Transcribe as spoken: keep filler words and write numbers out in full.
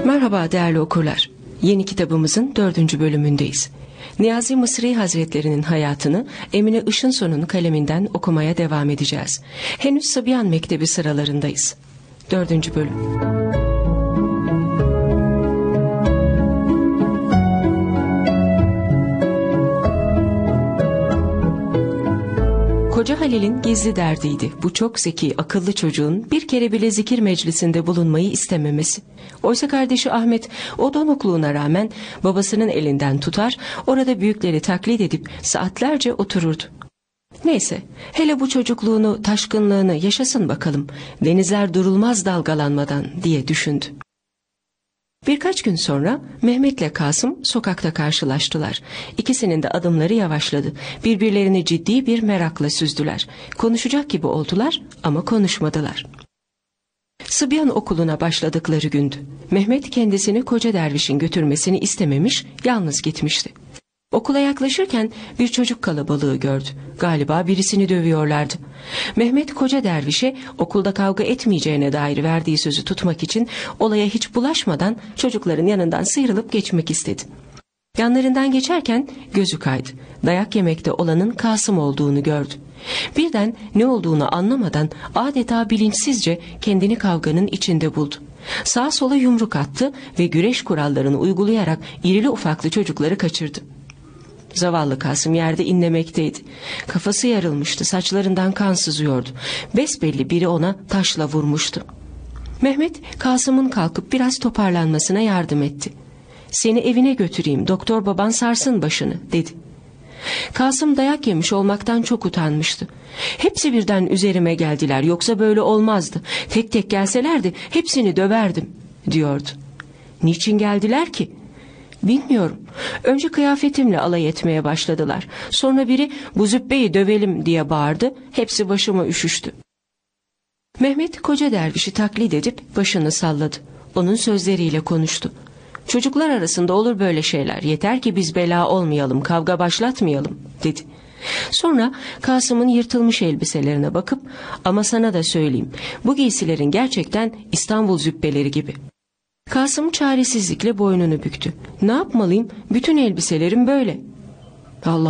Merhaba değerli okurlar. Yeni kitabımızın dördüncü bölümündeyiz. Niyazi Mısri Hazretleri'nin hayatını Emine Işınson'un kaleminden okumaya devam edeceğiz. Henüz Sıbyan Mektebi sıralarındayız. Dördüncü bölüm. Koca Halil'in gizli derdiydi. Bu çok zeki, akıllı çocuğun bir kere bile zikir meclisinde bulunmayı istememesi. Oysa kardeşi Ahmet o donukluğuna rağmen babasının elinden tutar, orada büyükleri taklit edip saatlerce otururdu. Neyse, hele bu çocukluğunu, taşkınlığını yaşasın bakalım. Denizler durulmaz dalgalanmadan diye düşündü. Birkaç gün sonra Mehmet'le Kasım sokakta karşılaştılar. İkisinin de adımları yavaşladı. Birbirlerini ciddi bir merakla süzdüler. Konuşacak gibi oldular ama konuşmadılar. Sıbyan okuluna başladıkları gündü. Mehmet kendisini Koca Derviş'in götürmesini istememiş, yalnız gitmişti. Okula yaklaşırken bir çocuk kalabalığı gördü. Galiba birisini dövüyorlardı. Mehmet Koca Derviş'e okulda kavga etmeyeceğine dair verdiği sözü tutmak için olaya hiç bulaşmadan çocukların yanından sıyrılıp geçmek istedi. Yanlarından geçerken gözü kaydı. Dayak yemekte olanın Kasım olduğunu gördü. Birden ne olduğunu anlamadan adeta bilinçsizce kendini kavganın içinde buldu. Sağa sola yumruk attı ve güreş kurallarını uygulayarak irili ufaklı çocukları kaçırdı. Zavallı Kasım yerde inlemekteydi. Kafası yarılmıştı, saçlarından kan sızıyordu. Besbelli biri ona taşla vurmuştu. Mehmet, Kasım'ın kalkıp biraz toparlanmasına yardım etti. "Seni evine götüreyim, doktor baban sarsın başını," dedi. Kasım dayak yemiş olmaktan çok utanmıştı. "Hepsi birden üzerime geldiler, yoksa böyle olmazdı. Tek tek gelselerdi hepsini döverdim," diyordu. "Niçin geldiler ki?" "Bilmiyorum. Önce kıyafetimle alay etmeye başladılar. Sonra biri 'bu zübbeyi dövelim' diye bağırdı. Hepsi başıma üşüştü." Mehmet Koca Derviş'i taklit edip başını salladı. Onun sözleriyle konuştu. "Çocuklar arasında olur böyle şeyler. Yeter ki biz bela olmayalım, kavga başlatmayalım," dedi. Sonra Kasım'ın yırtılmış elbiselerine bakıp "Ama sana da söyleyeyim, bu giysilerin gerçekten İstanbul zübbeleri gibi." Kasım çaresizlikle boynunu büktü. "Ne yapmalıyım? Bütün elbiselerim böyle." "Allah